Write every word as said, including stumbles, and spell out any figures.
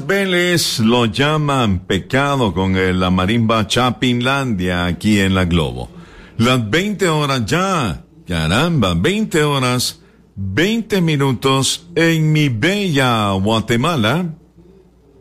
Vélez lo llaman pecado con el- la marimba Chapinlandia aquí en la Globo. Las veinte horas ya, caramba, veinte horas, veinte minutos en mi bella Guatemala.